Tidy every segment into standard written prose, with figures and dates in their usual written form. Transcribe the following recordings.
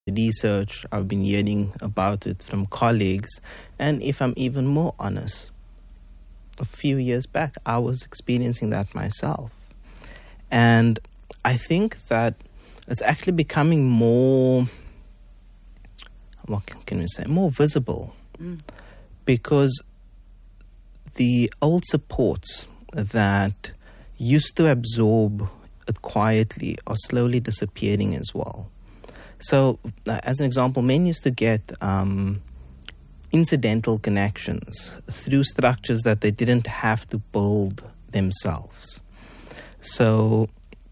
research, I've been hearing about it from colleagues, and if I'm even more honest, a few years back, I was experiencing that myself. And I think that it's actually becoming more, what can we say, more visible. Because the old supports that used to absorb it quietly are slowly disappearing as well. So, as an example, men used to get incidental connections through structures that they didn't have to build themselves. So,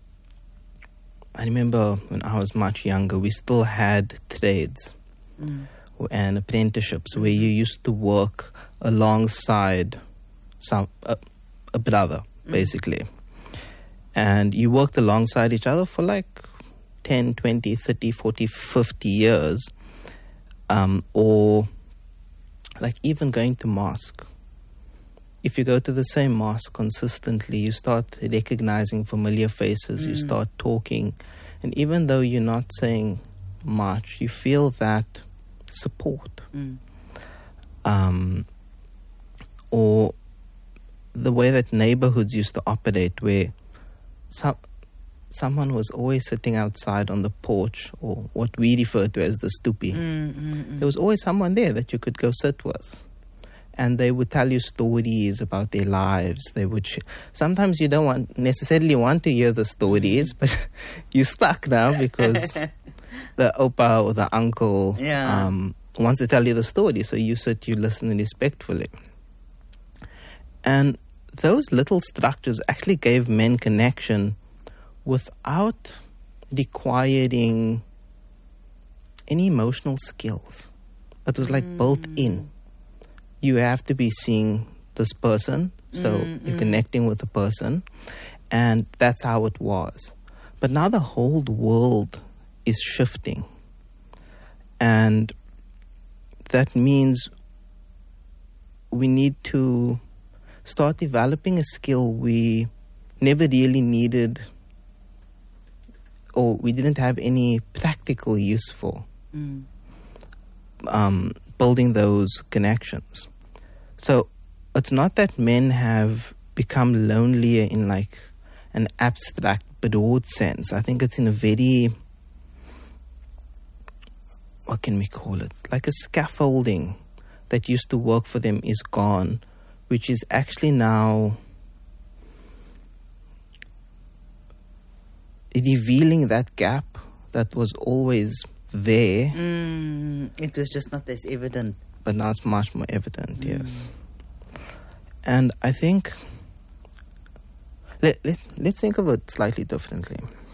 I remember when I was much younger, we still had trades and apprenticeships where you used to work alongside a brother, basically. And you worked alongside each other for like 10, 20, 30, 40, 50 years. Or like even going to mosque. If you go to the same mosque consistently, you start recognizing familiar faces, you start talking. And even though you're not saying much, you feel that support. Or the way that neighborhoods used to operate, where someone was always sitting outside on the porch, or what we refer to as the stoepie. There was always someone there that you could go sit with. And they would tell you stories about their lives. They would sometimes you don't necessarily want to hear the stories, but you're stuck now because the opa or the uncle wants to tell you the story. So you sit, you listen respectfully. And those little structures actually gave men connection without requiring any emotional skills. It was like built in. You have to be seeing this person, so you're connecting with the person, and that's how it was. But now the whole world is shifting, and that means we need to start developing a skill we never really needed, or we didn't have any practical use for. Building those connections. So it's not that men have become lonelier in like an abstract broad sense. I think it's in a very, what can we call it? Like a scaffolding that used to work for them is gone, which is actually now revealing that gap that was always there. It was just not as evident. But now it's much more evident, yes. And I think, let's think of it slightly differently.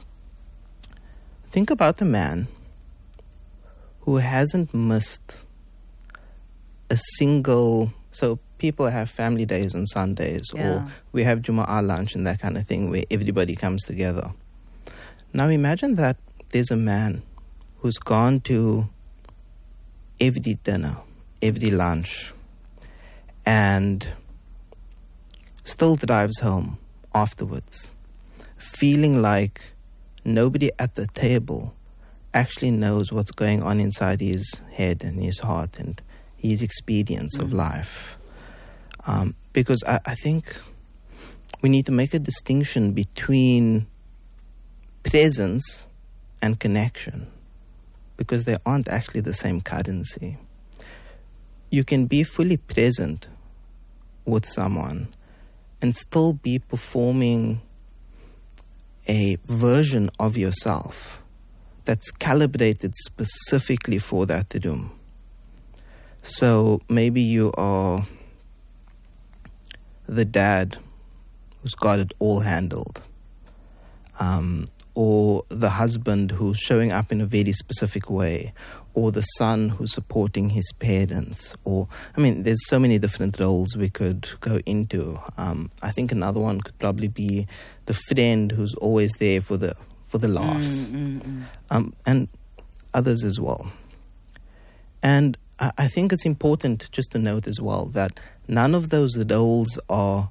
Think about the man who hasn't missed a single... So people have family days on Sundays, or we have Jumu'ah lunch and that kind of thing where everybody comes together. Now imagine that there's a man who's gone to every dinner, every lunch, and still drives home afterwards, feeling like nobody at the table actually knows what's going on inside his head and his heart and his experience of life. Because I think we need to make a distinction between presence and connection, because they aren't actually the same currency. You can be fully present with someone and still be performing a version of yourself that's calibrated specifically for that room. So maybe you are the dad who's got it all handled, or the husband who's showing up in a very specific way, or the son who's supporting his parents, or, I mean, there's so many different roles we could go into. I think another one could probably be the friend who's always there for the laughs, and others as well. And I think it's important just to note as well that none of those roles are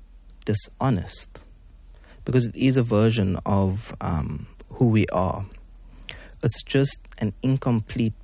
dishonest, because it is a version of who we are. It's just an incomplete